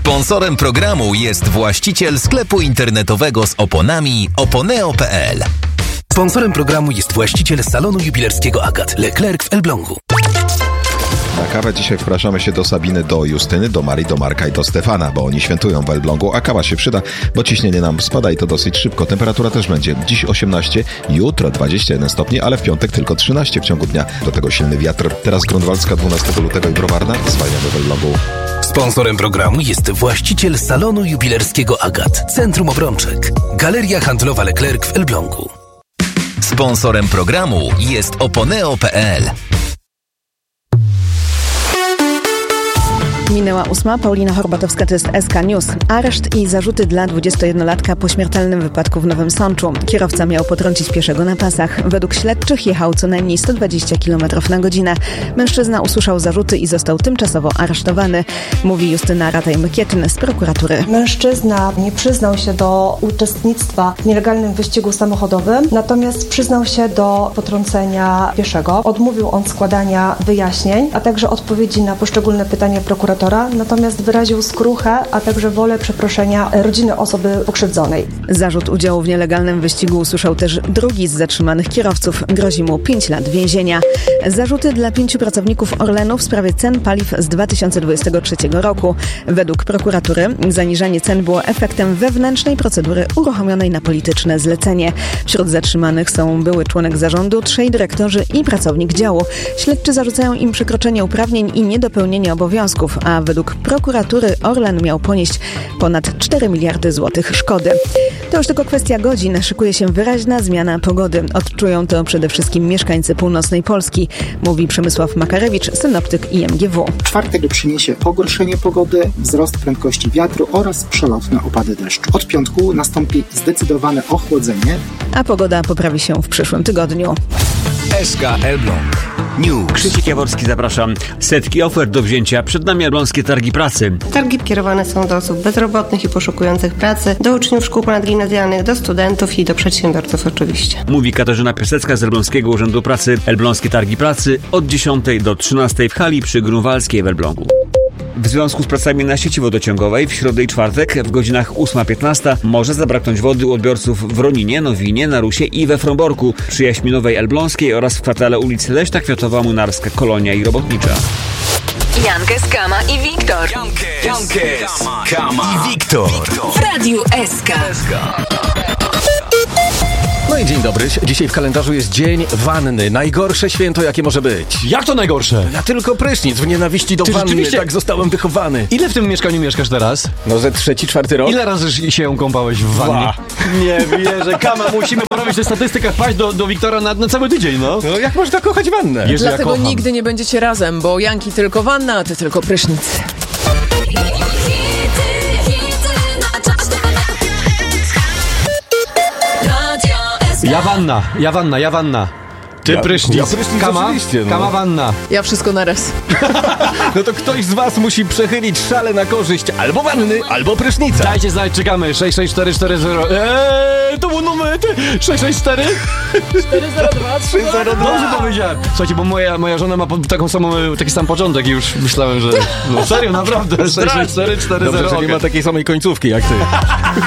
Sponsorem programu jest właściciel sklepu internetowego z oponami oponeo.pl. Sponsorem programu jest właściciel salonu jubilerskiego Agat Leclerc w Elblągu. Na kawę dzisiaj wpraszamy się do Sabiny, do Justyny, do Marii, do Marka i do Stefana, bo oni świętują w Elblągu, a kawa się przyda, bo ciśnienie nam spada i to dosyć szybko. Temperatura też będzie dziś 18, jutro 21 stopni, ale w piątek tylko 13 w ciągu dnia. Do tego silny wiatr. Teraz Grunwaldzka 12 lutego i Browarna. Zwalniamy w Elblągu. Sponsorem programu jest właściciel salonu jubilerskiego Agat, Centrum Obrączek, Galeria Handlowa Leclerc w Elblągu. Sponsorem programu jest oponeo.pl. Minęła 8. Paulina Horbatowska, to jest SK News. Areszt i zarzuty dla 21-latka po śmiertelnym wypadku w Nowym Sączu. Kierowca miał potrącić pieszego na pasach. Według śledczych jechał co najmniej 120 km na godzinę. Mężczyzna usłyszał zarzuty i został tymczasowo aresztowany, mówi Justyna Rataj-Mykietyn z prokuratury. Mężczyzna nie przyznał się do uczestnictwa w nielegalnym wyścigu samochodowym, natomiast przyznał się do potrącenia pieszego. Odmówił on składania wyjaśnień, a także odpowiedzi na poszczególne pytania prokuratora, natomiast wyraził skruchę, a także wolę przeproszenia rodziny osoby pokrzywdzonej. Zarzut udziału w nielegalnym wyścigu usłyszał też drugi z zatrzymanych kierowców. Grozi mu 5 lat więzienia. Zarzuty dla 5 pracowników Orlenu w sprawie cen paliw z 2023 roku. Według prokuratury zaniżanie cen było efektem wewnętrznej procedury uruchomionej na polityczne zlecenie. Wśród zatrzymanych są były członek zarządu, 3 dyrektorzy i pracownik działu. Śledczy zarzucają im przekroczenie uprawnień i niedopełnienie obowiązków, a według prokuratury Orlen miał ponieść ponad 4 miliardy złotych szkody. To już tylko kwestia godzin. Szykuje się wyraźna zmiana pogody. Odczują to przede wszystkim mieszkańcy północnej Polski, mówi Przemysław Makarewicz, synoptyk IMGW. Czwartek przyniesie pogorszenie pogody, wzrost prędkości wiatru oraz przelotne opady deszczu. Od piątku nastąpi zdecydowane ochłodzenie. A pogoda poprawi się w przyszłym tygodniu. SK Elbląg News. Krzysiek Jaworski, zapraszam. Setki ofert do wzięcia. Przed nami Elbląskie Targi Pracy. Targi kierowane są do osób bezrobotnych i poszukujących pracy, do uczniów szkół ponadgimnazjalnych, do studentów i do przedsiębiorców oczywiście. Mówi Katarzyna Piasecka z Elbląskiego Urzędu Pracy. Elbląskie Targi Pracy od 10 do 13 w hali przy Grunwaldzkiej w Elblągu. W związku z pracami na sieci wodociągowej w środę i czwartek w godzinach 8-15 może zabraknąć wody u odbiorców w Roninie, Nowinie, Narusie i we Frąborku, przy Jaśminowej Elbląskiej oraz w kwartale ulicy Leśna Kwiatowa, Munarska, Kolonia i Robotnicza. Jankes, Kama i Wiktor. Jankes, Kama i Wiktor. W Radiu SK. No i dzień dobry. Dzisiaj w kalendarzu jest dzień wanny. Najgorsze święto, jakie może być. Jak to najgorsze? Ja tylko prysznic w nienawiści do wanny. Rzeczywiście? Tak zostałem wychowany. Ile w tym mieszkaniu mieszkasz teraz? No ze 3-4 rok. Ile razy się kąpałeś w wannie? Nie wierzę. Kama, musimy porobić te statystykach, paść do Wiktora na cały tydzień, no. No jak można kochać wannę? Jezu, dlatego ja nigdy nie będziecie razem, bo Janki tylko wanna, a ty tylko prysznic. Ja wanna. Ty prysznic. Ja prysznic oczywiście, no. Kama wanna. Ja wszystko naraz. No to ktoś z was musi przechylić szale na korzyść albo wanny, albo prysznica. Dajcie znać, czekamy. 66440. To był numer 664 402 302. Dobrze powiedziałem. Słuchajcie, bo moja żona ma taki sam początek i już myślałem, że... No serio, naprawdę. 66440. Dobrze, że nie ma takiej samej końcówki jak ty.